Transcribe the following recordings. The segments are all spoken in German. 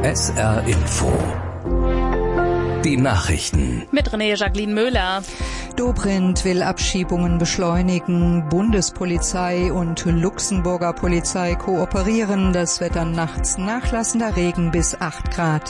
SR Info. Die Nachrichten. Mit Jacqueline Möhler. Dobrindt will Abschiebungen beschleunigen. Bundespolizei und Luxemburger Polizei kooperieren. Das Wetter nachts nachlassender Regen bis 8 Grad.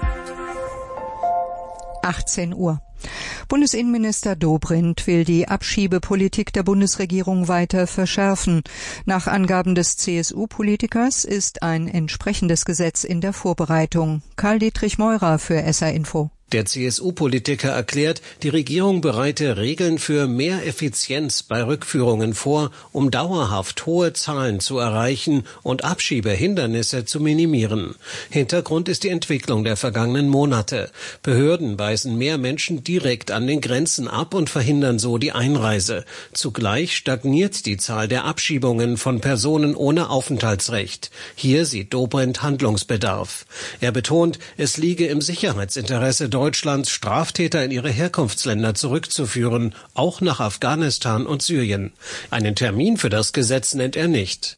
18 Uhr. Bundesinnenminister Dobrindt will die Abschiebepolitik der Bundesregierung weiter verschärfen. Nach Angaben des CSU-Politikers ist ein entsprechendes Gesetz in der Vorbereitung. Karl-Dietrich Meurer für SR Info. Der CSU-Politiker erklärt, die Regierung bereite Regeln für mehr Effizienz bei Rückführungen vor, um dauerhaft hohe Zahlen zu erreichen und Abschiebehindernisse zu minimieren. Hintergrund ist die Entwicklung der vergangenen Monate. Behörden weisen mehr Menschen direkt an den Grenzen ab und verhindern so die Einreise. Zugleich stagniert die Zahl der Abschiebungen von Personen ohne Aufenthaltsrecht. Hier sieht Dobrindt Handlungsbedarf. Er betont, es liege im Sicherheitsinteresse Deutschlands, Straftäter in ihre Herkunftsländer zurückzuführen, auch nach Afghanistan und Syrien. Einen Termin für das Gesetz nennt er nicht.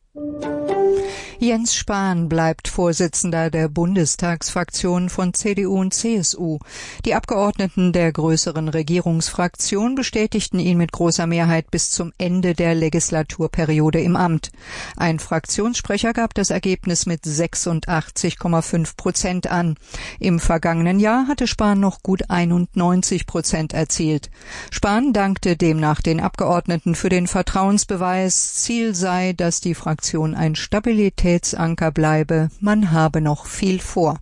Jens Spahn bleibt Vorsitzender der Bundestagsfraktion von CDU und CSU. Die Abgeordneten der größeren Regierungsfraktion bestätigten ihn mit großer Mehrheit bis zum Ende der Legislaturperiode im Amt. Ein Fraktionssprecher gab das Ergebnis mit 86,5% an. Im vergangenen Jahr hatte Spahn noch gut 91% erzielt. Spahn dankte demnach den Abgeordneten für den Vertrauensbeweis. Ziel sei, dass die Fraktion ein Stabilitätsanker bleibe, man habe noch viel vor.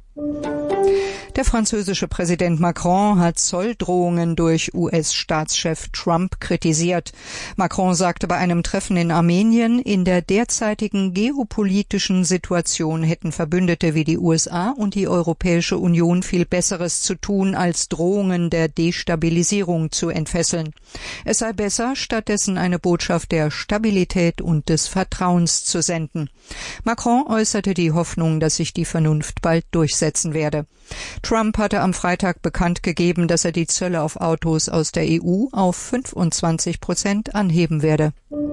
Der französische Präsident Macron hat Zolldrohungen durch US-Staatschef Trump kritisiert. Macron sagte bei einem Treffen in Armenien, in der derzeitigen geopolitischen Situation hätten Verbündete wie die USA und die Europäische Union viel Besseres zu tun, als Drohungen der Destabilisierung zu entfesseln. Es sei besser, stattdessen eine Botschaft der Stabilität und des Vertrauens zu senden. Macron äußerte die Hoffnung, dass sich die Vernunft bald durchsetzen werde. Trump hatte am Freitag bekannt gegeben, dass er die Zölle auf Autos aus der EU auf 25% anheben werde.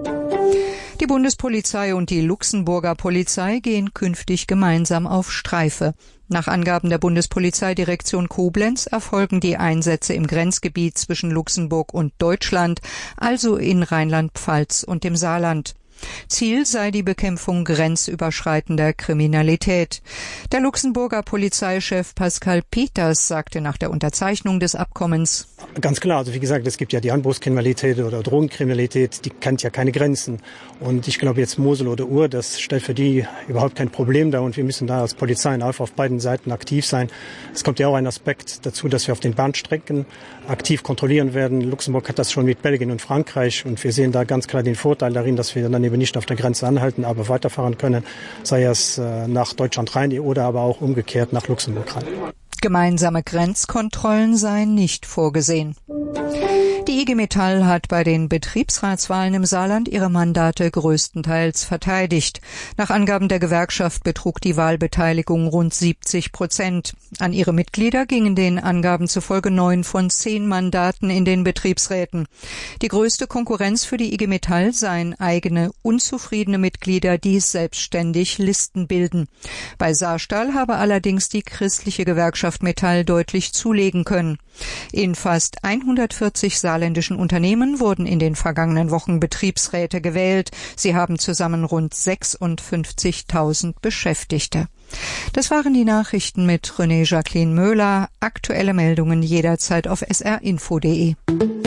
Die Bundespolizei und die Luxemburger Polizei gehen künftig gemeinsam auf Streife. Nach Angaben der Bundespolizeidirektion Koblenz erfolgen die Einsätze im Grenzgebiet zwischen Luxemburg und Deutschland, also in Rheinland-Pfalz und dem Saarland. Ziel sei die Bekämpfung grenzüberschreitender Kriminalität. Der Luxemburger Polizeichef Pascal Peters sagte nach der Unterzeichnung des Abkommens: Ganz klar, also wie gesagt, es gibt ja die Handbuchskriminalität oder Drogenkriminalität, die kennt ja keine Grenzen. Und ich glaube jetzt Mosel oder Ruhr, das stellt für die überhaupt kein Problem dar. Und wir müssen da als Polizei einfach auf beiden Seiten aktiv sein. Es kommt ja auch ein Aspekt dazu, dass wir auf den Bahnstrecken aktiv kontrollieren werden. Luxemburg hat das schon mit Belgien und Frankreich. Und wir sehen da ganz klar den Vorteil darin, dass wir dann eben nicht auf der Grenze anhalten, aber weiterfahren können, sei es nach Deutschland rein oder aber auch umgekehrt nach Luxemburg rein. Gemeinsame Grenzkontrollen seien nicht vorgesehen. Die IG Metall hat bei den Betriebsratswahlen im Saarland ihre Mandate größtenteils verteidigt. Nach Angaben der Gewerkschaft betrug die Wahlbeteiligung rund 70%. An ihre Mitglieder gingen den Angaben zufolge 9 von 10 Mandaten in den Betriebsräten. Die größte Konkurrenz für die IG Metall seien eigene, unzufriedene Mitglieder, die selbstständig Listen bilden. Bei Saarstahl habe allerdings die christliche Gewerkschaft Metall deutlich zulegen können. In fast 140 saarländischen Unternehmen wurden in den vergangenen Wochen Betriebsräte gewählt. Sie haben zusammen rund 56.000 Beschäftigte. Das waren die Nachrichten mit Jacqueline Möhler. Aktuelle Meldungen jederzeit auf srinfo.de.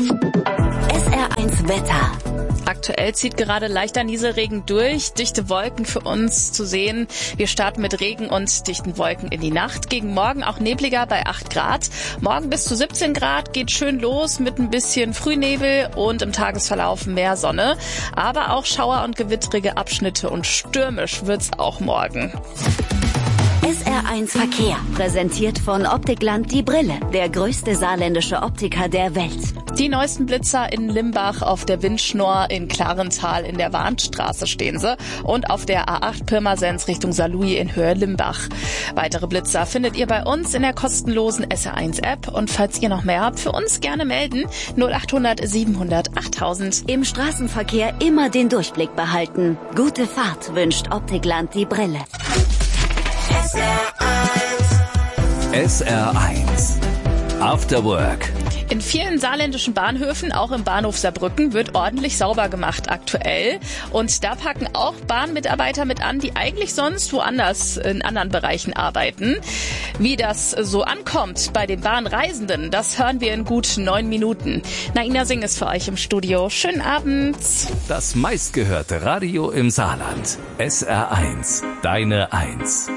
SR1 Wetter. Aktuell zieht gerade leichter Nieselregen durch, dichte Wolken für uns zu sehen. Wir starten mit Regen und dichten Wolken in die Nacht. Gegen morgen auch nebliger bei 8 Grad. Morgen bis zu 17 Grad, geht schön los mit ein bisschen Frühnebel und im Tagesverlauf mehr Sonne. Aber auch Schauer und gewittrige Abschnitte und stürmisch wird's auch morgen. SR1 Verkehr, präsentiert von Optikland Die Brille, der größte saarländische Optiker der Welt. Die neuesten Blitzer in Limbach auf der Windschnor, in Klarental in der Warnstraße stehen sie und auf der A8 Pirmasens Richtung Saarlouis in Höhe Limbach. Weitere Blitzer findet ihr bei uns in der kostenlosen SR1 App und falls ihr noch mehr habt, für uns gerne melden 0800 700 8000. Im Straßenverkehr immer den Durchblick behalten. Gute Fahrt wünscht Optikland Die Brille. SR1 SR1 After Work. In vielen saarländischen Bahnhöfen, auch im Bahnhof Saarbrücken, wird ordentlich sauber gemacht aktuell. Und da packen auch Bahnmitarbeiter mit an, die eigentlich sonst woanders in anderen Bereichen arbeiten. Wie das so ankommt bei den Bahnreisenden, das hören wir in gut 9 Minuten. Naina Singh ist für euch im Studio. Schönen Abend. Das meistgehörte Radio im Saarland. SR1, deine Eins.